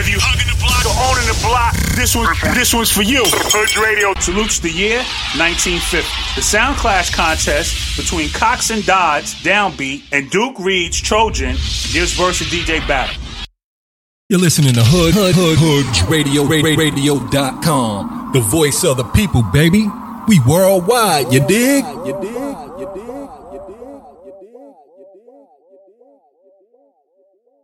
If you hugging the block or owning the block, this one's for you. Hood Radio salutes the year 1950. The Sound Clash contest between Cox and Dodds, Downbeat, and Duke Reed's Trojan gives verse a DJ battle. You're listening to Hood Radio, radio.com. The voice of the people, baby. We worldwide, you dig?